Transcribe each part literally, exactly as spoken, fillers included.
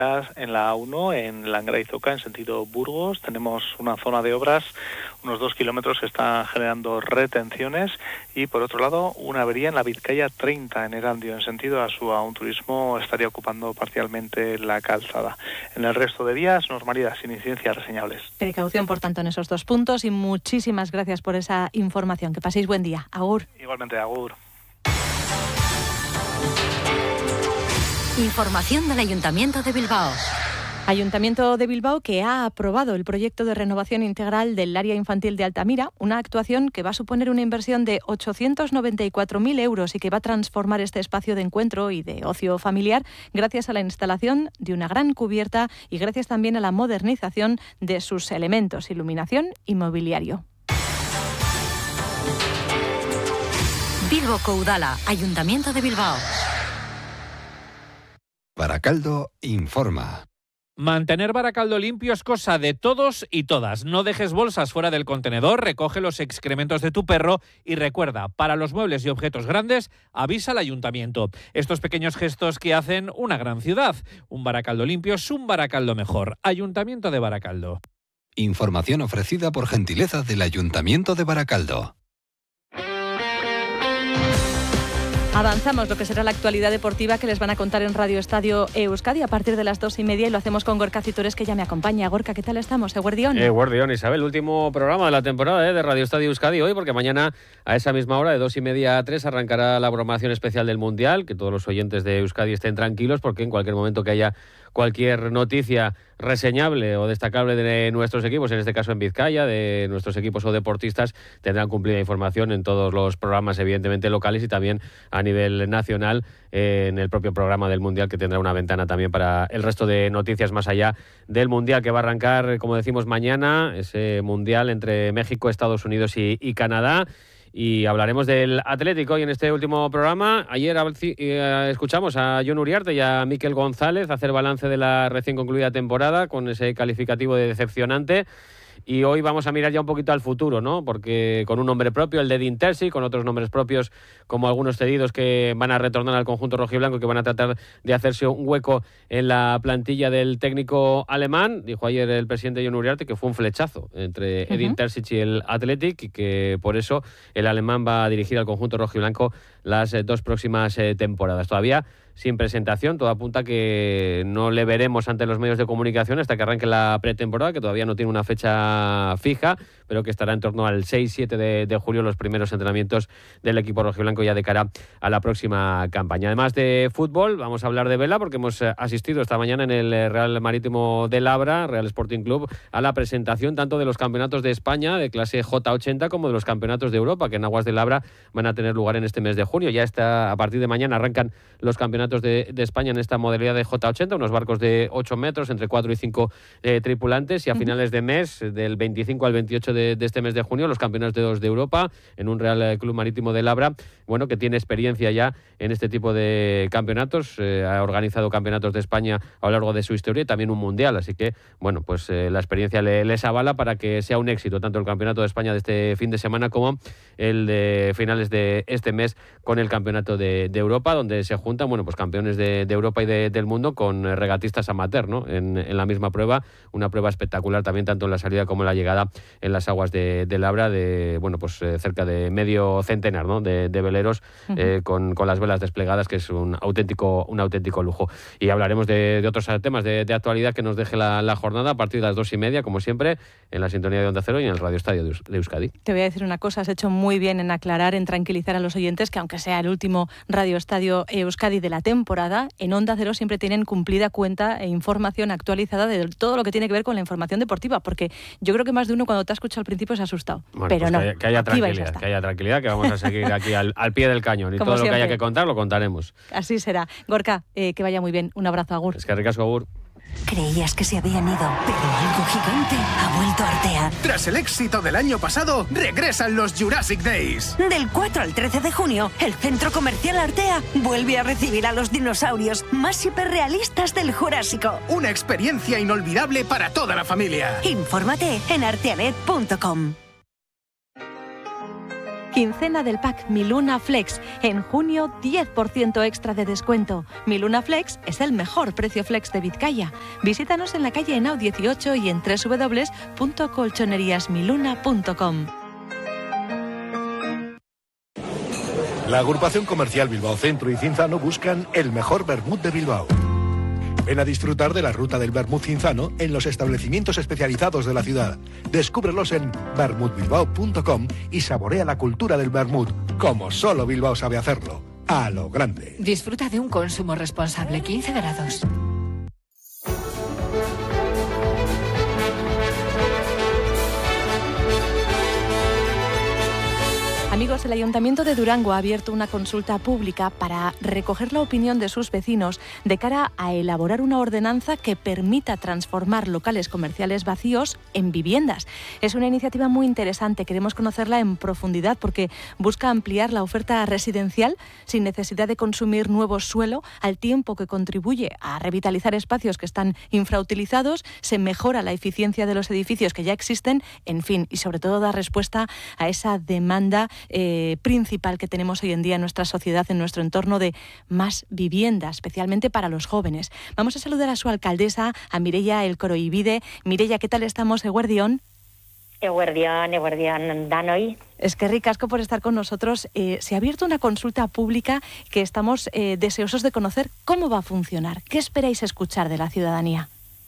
En la A uno, en Langraizoca, en sentido Burgos, tenemos una zona de obras, unos dos kilómetros que están generando retenciones, y por otro lado una avería en la Vizcaya treinta, en Erandio, en sentido Asúa. Un turismo estaría ocupando parcialmente la calzada. En el resto de vías, normalidad, sin incidencias reseñables. Precaución, por tanto, en esos dos puntos, y muchísimas gracias por esa información. Que paséis buen día. Agur. Igualmente, agur. Información del Ayuntamiento de Bilbao. Ayuntamiento de Bilbao que ha aprobado el proyecto de renovación integral del área infantil de Altamira, una actuación que va a suponer una inversión de ochocientos noventa y cuatro mil euros y que va a transformar este espacio de encuentro y de ocio familiar gracias a la instalación de una gran cubierta y gracias también a la modernización de sus elementos, iluminación y mobiliario. Bilbo Coudala, Ayuntamiento de Bilbao. Baracaldo informa. Mantener Baracaldo limpio es cosa de todos y todas. No dejes bolsas fuera del contenedor, recoge los excrementos de tu perro y recuerda, para los muebles y objetos grandes, avisa al ayuntamiento. Estos pequeños gestos que hacen una gran ciudad. Un Baracaldo limpio es un Baracaldo mejor. Ayuntamiento de Baracaldo. Información ofrecida por gentileza del Ayuntamiento de Baracaldo. Avanzamos lo que será la actualidad deportiva que les van a contar en Radio Estadio Euskadi a partir de las dos y media, y lo hacemos con Gorka Citores, que ya me acompaña. Gorka, ¿qué tal estamos? Eguerdión. Eguerdión, Isabel, último programa de la temporada ¿eh? de Radio Estadio Euskadi hoy, porque mañana a esa misma hora, de dos y media a tres, arrancará la programación especial del Mundial. Que todos los oyentes de Euskadi estén tranquilos, porque en cualquier momento que haya cualquier noticia reseñable o destacable de nuestros equipos, en este caso en Vizcaya, de nuestros equipos o deportistas, tendrán cumplida información en todos los programas, evidentemente locales, y también a nivel nacional eh, en el propio programa del Mundial, que tendrá una ventana también para el resto de noticias más allá del Mundial, que va a arrancar, como decimos, mañana, ese Mundial entre México, Estados Unidos y, y Canadá. Y hablaremos del Atlético hoy en este último programa. Ayer eh, escuchamos a Jon Uriarte y a Mikel González hacer balance de la recién concluida temporada con ese calificativo de decepcionante. Y hoy vamos a mirar ya un poquito al futuro, ¿no? Porque con un nombre propio, el de Edin Terzic, con otros nombres propios como algunos cedidos que van a retornar al conjunto rojiblanco y que van a tratar de hacerse un hueco en la plantilla del técnico alemán. Dijo ayer el presidente Jon Uriarte que fue un flechazo entre uh-huh. Edin Terzic y el Athletic, y que por eso el alemán va a dirigir al conjunto rojiblanco las eh, dos próximas eh, temporadas. Todavía sin presentación, todo apunta que no le veremos ante los medios de comunicación hasta que arranque la pretemporada, que todavía no tiene una fecha fija, pero que estará en torno al seis siete de, de julio los primeros entrenamientos del equipo rojiblanco ya de cara a la próxima campaña. Además de fútbol, vamos a hablar de vela, porque hemos asistido esta mañana en el Real Marítimo de Labra, Real Sporting Club, a la presentación tanto de los campeonatos de España de clase J ochenta como de los campeonatos de Europa, que en aguas de Labra van a tener lugar en este mes de junio. Ya está, a partir de mañana arrancan los campeonatos De, de España en esta modalidad de J ochenta, unos barcos de ocho metros, entre cuatro y cinco eh, tripulantes, y a finales de mes, del veinticinco al veintiocho de, de este mes de junio, los campeonatos de Europa en un Real Club Marítimo de Labra, bueno, que tiene experiencia ya en este tipo de campeonatos, eh, ha organizado campeonatos de España a lo largo de su historia y también un mundial, así que, bueno, pues eh, la experiencia le, les avala para que sea un éxito tanto el campeonato de España de este fin de semana como el de finales de este mes con el campeonato de, de Europa, donde se juntan, bueno, pues campeones de, de Europa y de, del mundo con regatistas amateur, ¿no? En, en la misma prueba, una prueba espectacular también tanto en la salida como en la llegada en las aguas de, de Labra, de bueno pues eh, cerca de medio centenar, ¿no? de, de veleros uh-huh. eh, con, con las velas desplegadas, que es un auténtico un auténtico lujo. Y hablaremos de, de otros temas de, de actualidad que nos deje la, la jornada a partir de las dos y media, como siempre, en la sintonía de Onda Cero y en el Radio Estadio de, de Euskadi. Te voy a decir una cosa, has hecho muy bien en aclarar, en tranquilizar a los oyentes que aunque sea el último Radio Estadio Euskadi de la temporada, en Onda Cero siempre tienen cumplida cuenta e información actualizada de todo lo que tiene que ver con la información deportiva, porque yo creo que más de uno cuando te ha escuchado al principio se ha asustado. Bueno, pero pues no, que haya, que haya tranquilidad, que haya tranquilidad, que vamos a seguir aquí al, al pie del cañón y Como todo siempre. Lo que haya que contar lo contaremos. Así será. Gorka, eh, que vaya muy bien. Un abrazo, agur. Es que ricasco, agur. Creías que se habían ido, pero algo gigante ha vuelto a Artea. Tras el éxito del año pasado, regresan los Jurassic Days. Del cuatro al trece de junio, el Centro Comercial Artea vuelve a recibir a los dinosaurios más hiperrealistas del Jurásico. Una experiencia inolvidable para toda la familia. Infórmate en arteanet punto com. Quincena del pack Miluna Flex. En junio, diez por ciento extra de descuento. Miluna Flex es el mejor precio flex de Vizcaya. Visítanos en la calle Henao dieciocho y en doble u doble u doble u punto colchonerías miluna punto com. La agrupación comercial Bilbao Centro y Cinzano buscan el mejor vermut de Bilbao. Ven a disfrutar de la ruta del vermut cinzano en los establecimientos especializados de la ciudad. Descúbrelos en vermut bilbao punto com y saborea la cultura del vermut, como solo Bilbao sabe hacerlo, a lo grande. Disfruta de un consumo responsable, quince grados. Amigos, el Ayuntamiento de Durango ha abierto una consulta pública para recoger la opinión de sus vecinos de cara a elaborar una ordenanza que permita transformar locales comerciales vacíos en viviendas. Es una iniciativa muy interesante, queremos conocerla en profundidad porque busca ampliar la oferta residencial sin necesidad de consumir nuevo suelo, al tiempo que contribuye a revitalizar espacios que están infrautilizados, se mejora la eficiencia de los edificios que ya existen, en fin, y sobre todo da respuesta a esa demanda Eh, principal que tenemos hoy en día en nuestra sociedad, en nuestro entorno, de más vivienda, especialmente para los jóvenes. Vamos a saludar a su alcaldesa, a Mireia Elkoroibide. Mireia, ¿qué tal estamos, eguerdión? Eguerdión, eguerdión, danoi. Es que ricasco por estar con nosotros. Eh, se ha abierto una consulta pública que estamos eh, deseosos de conocer cómo va a funcionar. ¿Qué esperáis escuchar de la ciudadanía?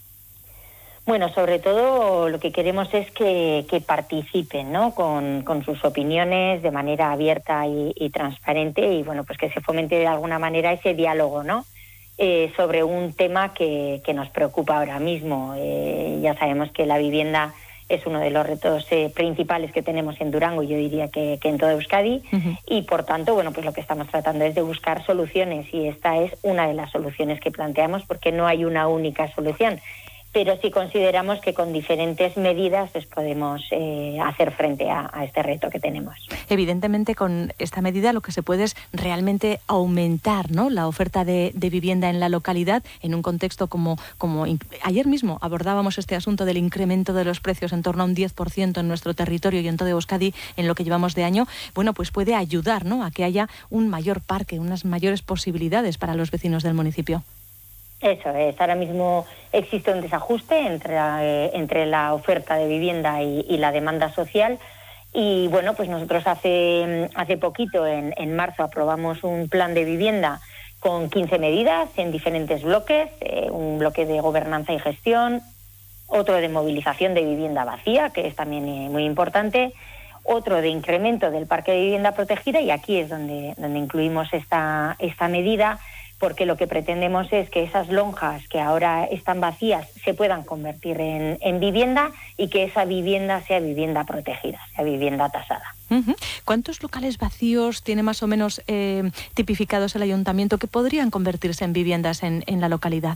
Bueno, sobre todo lo que queremos es que, que participen, ¿no? Con, con sus opiniones de manera abierta y, y transparente y, bueno, pues que se fomente de alguna manera ese diálogo, ¿no? Eh, sobre un tema que, que nos preocupa ahora mismo. Eh, ya sabemos que la vivienda es uno de los retos eh, principales que tenemos en Durango, yo diría que, que en toda Euskadi, uh-huh. y por tanto, bueno, pues lo que estamos tratando es de buscar soluciones y esta es una de las soluciones que planteamos porque no hay una única solución. Pero sí consideramos que con diferentes medidas pues podemos eh, hacer frente a, a este reto que tenemos. Evidentemente, con esta medida lo que se puede es realmente aumentar, ¿no?, la oferta de, de vivienda en la localidad, en un contexto como, como in... ayer mismo abordábamos este asunto del incremento de los precios en torno a un diez por ciento en nuestro territorio y en toda Euskadi en lo que llevamos de año. Bueno, pues puede ayudar, ¿no?, a que haya un mayor parque, unas mayores posibilidades para los vecinos del municipio. Eso es, ahora mismo existe un desajuste entre, eh, entre la oferta de vivienda y, y la demanda social y bueno, pues nosotros hace, hace poquito, en, en marzo, aprobamos un plan de vivienda con quince medidas en diferentes bloques, eh, un bloque de gobernanza y gestión, otro de movilización de vivienda vacía, que es también eh, muy importante, otro de incremento del parque de vivienda protegida y aquí es donde, donde incluimos esta, esta medida, porque lo que pretendemos es que esas lonjas que ahora están vacías se puedan convertir en, en vivienda y que esa vivienda sea vivienda protegida, sea vivienda tasada. Uh-huh. ¿Cuántos locales vacíos tiene más o menos eh, tipificados el ayuntamiento que podrían convertirse en viviendas en, en la localidad?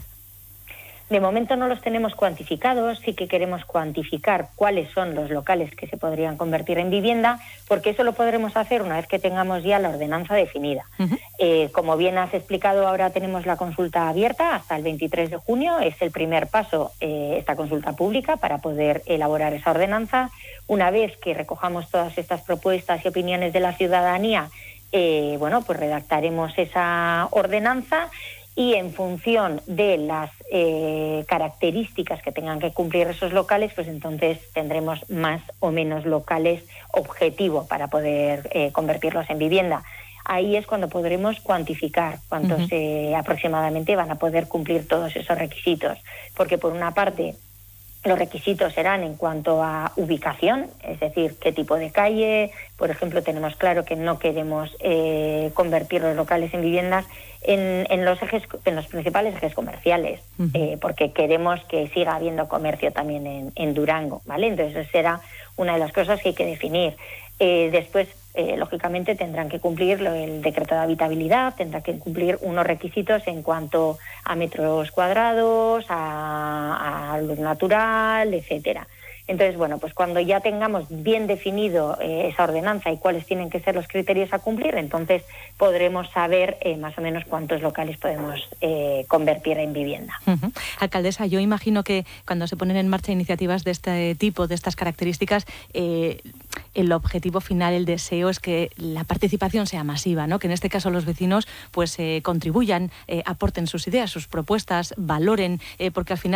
De momento no los tenemos cuantificados, sí que queremos cuantificar cuáles son los locales que se podrían convertir en vivienda, porque eso lo podremos hacer una vez que tengamos ya la ordenanza definida. Uh-huh. Eh, como bien has explicado, ahora tenemos la consulta abierta hasta el veintitrés de junio, es el primer paso, eh, esta consulta pública, para poder elaborar esa ordenanza. Una vez que recojamos todas estas propuestas y opiniones de la ciudadanía, eh, bueno, pues redactaremos esa ordenanza y en función de las eh, características que tengan que cumplir esos locales, pues entonces tendremos más o menos locales objetivo para poder eh, convertirlos en vivienda. Ahí es cuando podremos cuantificar cuántos uh-huh. eh, aproximadamente van a poder cumplir todos esos requisitos, porque por una parte los requisitos serán en cuanto a ubicación, es decir, qué tipo de calle. Por ejemplo, tenemos claro que no queremos eh, convertir los locales en viviendas en, en los ejes, en los principales ejes comerciales, uh-huh. eh, porque queremos que siga habiendo comercio también en, en Durango, ¿vale? Entonces, esa será una de las cosas que hay que definir. Eh, después, eh, lógicamente, tendrán que cumplir el decreto de habitabilidad, tendrán que cumplir unos requisitos en cuanto a metros cuadrados, a, a luz natural, etcétera. Entonces, bueno, pues cuando ya tengamos bien definido eh, esa ordenanza y cuáles tienen que ser los criterios a cumplir, entonces podremos saber eh, más o menos cuántos locales podemos eh, convertir en vivienda. Uh-huh. Alcaldesa, yo imagino que cuando se ponen en marcha iniciativas de este tipo, de estas características, eh, el objetivo final, el deseo es que la participación sea masiva, ¿no? Que en este caso los vecinos pues eh, contribuyan, eh, aporten sus ideas, sus propuestas, valoren, eh, porque al final